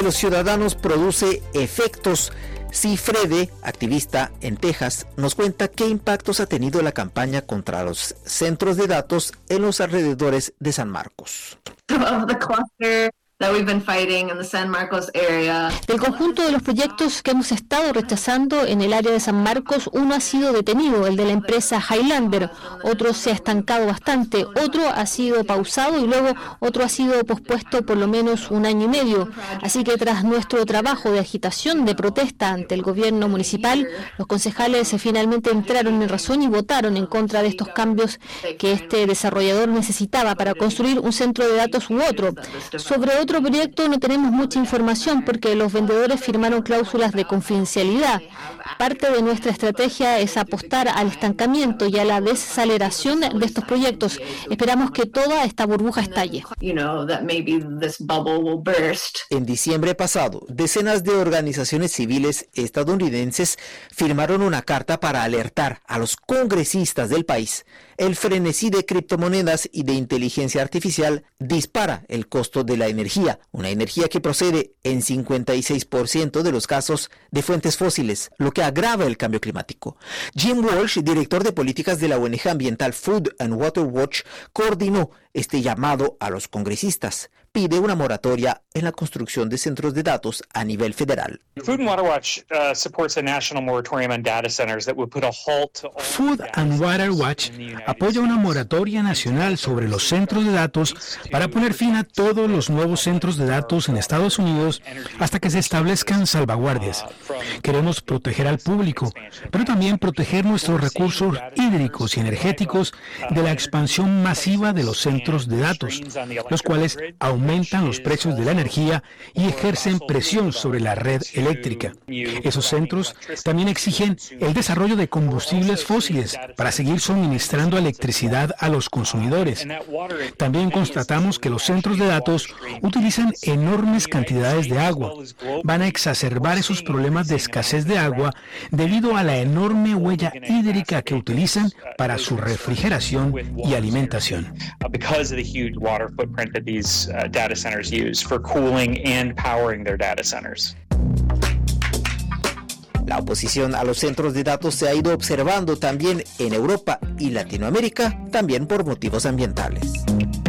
Los ciudadanos produce efectos. Cifrede, activista en Texas, nos cuenta qué impactos ha tenido la campaña contra los centros de datos en los alrededores de San Marcos. Del conjunto de los proyectos que hemos estado rechazando en el área de San Marcos, uno ha sido detenido, el de la empresa Highlander, otro se ha estancado bastante, otro ha sido pausado y luego otro ha sido pospuesto por lo menos 1 año y medio. Así que tras nuestro trabajo de agitación, de protesta ante el gobierno municipal, los concejales finalmente entraron en razón y votaron en contra de estos cambios que este desarrollador necesitaba para construir un centro de datos u otro. Sobre otro proyecto no tenemos mucha información porque los vendedores firmaron cláusulas de confidencialidad. Parte de nuestra estrategia es apostar al estancamiento y a la desaceleración de estos proyectos. Esperamos que toda esta burbuja estalle. En diciembre pasado, decenas de organizaciones civiles estadounidenses firmaron una carta para alertar a los congresistas del país. El frenesí de criptomonedas y de inteligencia artificial dispara el costo de la energía, una energía que procede en 56% de los casos de fuentes fósiles, lo que agrava el cambio climático. Jim Walsh, director de políticas de la ONG ambiental Food and Water Watch, coordinó este llamado a los congresistas. Pide una moratoria en la construcción de centros de datos a nivel federal. Food and Water Watch supports a national moratorium on data centers that would put a halt to all Food and Water Watch apoya una moratoria nacional sobre los centros de datos para poner fin a todos los nuevos centros de datos en Estados Unidos hasta que se establezcan salvaguardias. Queremos proteger al público, pero también proteger nuestros recursos hídricos y energéticos de la expansión masiva de los centros de datos, los cuales aumentan los precios de la energía y ejercen presión sobre la red eléctrica. Esos centros también exigen el desarrollo de combustibles fósiles para seguir suministrando electricidad a los consumidores. También constatamos que los centros de datos utilizan enormes cantidades de agua. Van a exacerbar esos problemas de escasez de agua debido a la enorme huella hídrica que utilizan para su refrigeración y alimentación. Data centers use for cooling and powering their data centers. La oposición a los centros de datos se ha ido observando también en Europa y Latinoamérica, también por motivos ambientales.